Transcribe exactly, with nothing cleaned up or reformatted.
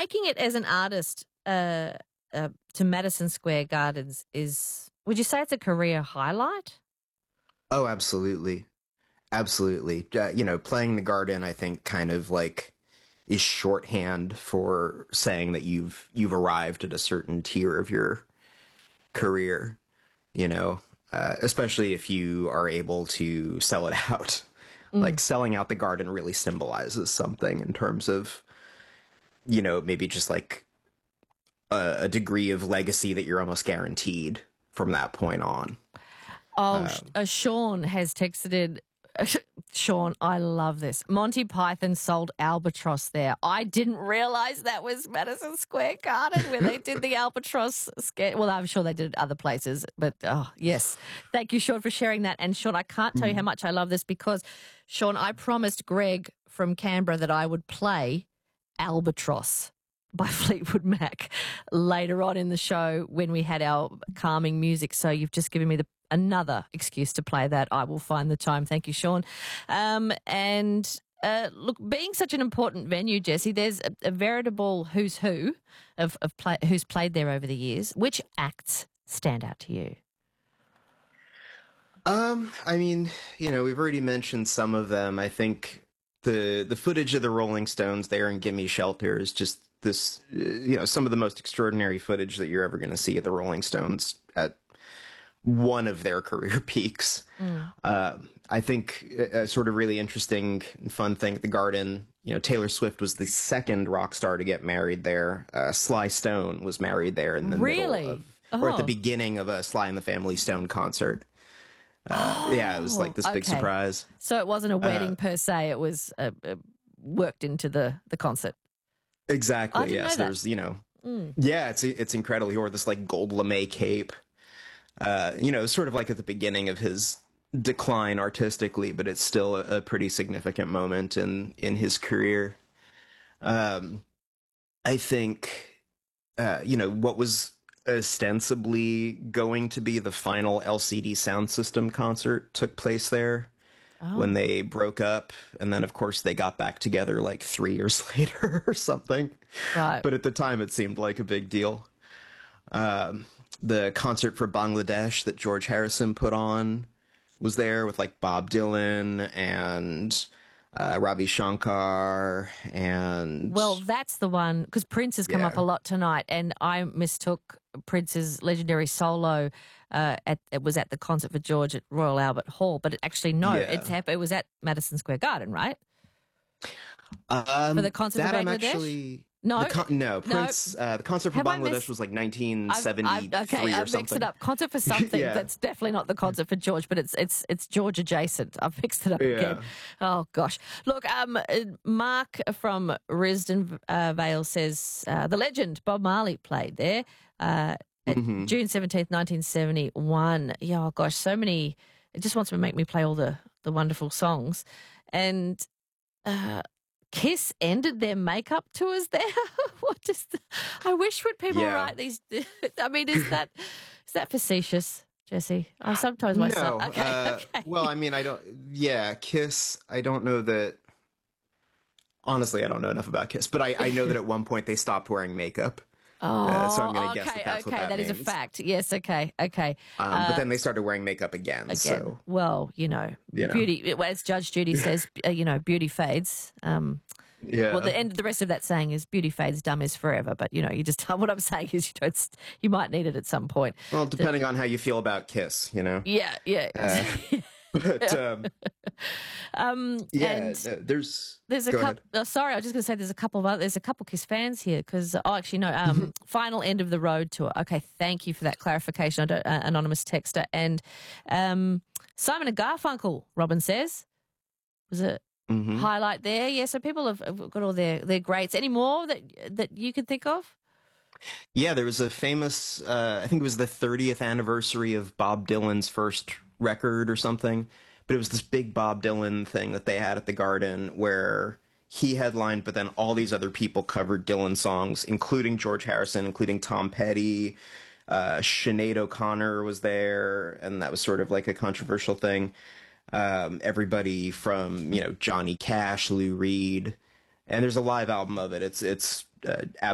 making it as an artist uh, uh, to Madison Square Gardens is, would you say it's a career highlight? Oh, absolutely. Absolutely. Uh, you know, playing the Garden, I think, kind of like is shorthand for saying that you've you've arrived at a certain tier of your career, you know, uh, especially if you are able to sell it out. Like Mm. selling out the Garden really symbolizes something in terms of, you know, maybe just like a, a degree of legacy that you're almost guaranteed from that point on. Oh, Sh- Um, uh, Sean has texted in. Sean, I love this. Monty Python sold Albatross there. I didn't realize that was Madison Square Garden where they did the Albatross sketch. Well, I'm sure they did it other places, but oh, yes. Thank you, Sean, for sharing that. And Sean, I can't tell you how much I love this because, Sean, I promised Greg from Canberra that I would play Albatross by Fleetwood Mac later on in the show when we had our calming music. So you've just given me the another excuse to play that. I will find the time. Thank you, Sean. Um, and uh, look, being such an important venue, Jesse, there's a, a veritable who's who of, of play, who's played there over the years. Which acts stand out to you? um, I mean, you know, we've already mentioned some of them. I think the the footage of the Rolling Stones there in Gimme Shelter is just this, uh, you know, some of the most extraordinary footage that you're ever going to see of the Rolling Stones at one of their career peaks. Mm. Uh, I think a, a sort of really interesting and fun thing at the Garden, you know, Taylor Swift was the second rock star to get married there. Uh, Sly Stone was married there in the Really? middle of, or at the Oh. beginning of a Sly and the Family Stone concert. Uh, yeah, it was like this big Okay. surprise. So it wasn't a wedding Uh, per se. It was uh, uh, worked into the, the concert. I Exactly. didn't know Yes, that. there's, you know, Mm. yeah, it's it's incredible. He wore this like gold lame cape. Uh, you know, sort of like at the beginning of his decline artistically, but it's still a, a pretty significant moment in in his career. Um, I think, uh, you know, what was ostensibly going to be the final L C D Sound System concert took place there Oh, when they broke up, and then of course they got back together like three years later or something. right. But at the time, it seemed like a big deal. Um, the concert for Bangladesh that George Harrison put on was there with like Bob Dylan and uh, Ravi Shankar and Well, that's the one because Prince has come up yeah, a lot tonight, and I mistook Prince's legendary solo. Uh, at it was at the concert for George at Royal Albert Hall, but it actually no, it's yeah. hap- it was at Madison Square Garden, right? For the Um, concert for that I'm Bangladesh? actually No, the con- no no. Prince. Uh, the concert for Have I Bangladesh missed? was like I've, I've okay, nineteen seventy-three or I've mixed it something. up. Concert for something Yeah, that's definitely not the concert for George, but it's it's it's George adjacent. I've mixed it up again. yeah. Oh gosh, look, um, uh, Mark from Risdon uh, Vale says uh, the legend Bob Marley played there. Uh, at hmm June seventeenth, nineteen seventy-one. Yeah, oh gosh, so many. It just wants to make me play all the the wonderful songs, and. Uh, Kiss ended their makeup tours there. What does the, I wish when people Yeah. write these. I mean, is that is that facetious, Jesse? I sometimes my son. No. Okay, Uh, okay. well, I mean, I don't. Yeah, Kiss. I don't know that. Honestly, I don't know enough about Kiss, but I, I know that at one point they stopped wearing makeup. Uh, so I'm going Oh, to guess okay, that that's okay, what that, that is a means. fact. Yes, okay, okay. Um, Uh, but then they started wearing makeup again. again, So well, you know, you know, beauty. As Judge Judy says, uh, you know, beauty fades. Um, yeah. well, the end, the rest of that saying is "beauty fades, dumb is forever." But you know, you just what I'm saying is you don't, you might need it at some point. Well, depending on how you feel about Kiss, you know. Yeah, yeah. Uh, but um, um, yeah, and uh, there's. there's a Go couple. ahead. Oh, sorry, I was just going to say there's a couple of other, there's a couple Kiss fans here because oh, actually no. Um, final end of the road tour. Okay, thank you for that clarification, I don't- uh, anonymous texter. And um, Simon and Garfunkel, Robin says, was a hmm highlight there. Yeah, so people have, have got all their their greats. Any more that that you can think of? Yeah, there was a famous. Uh, I think it was the thirtieth anniversary of Bob Dylan's first record or something. But it was this big Bob Dylan thing that they had at the Garden where he headlined, but then all these other people covered Dylan songs, including George Harrison, including Tom Petty. Uh, Sinead O'Connor was there, and that was sort of like a controversial thing. Um, everybody from, you know, Johnny Cash, Lou Reed, and there's a live album of it. It's it's uh,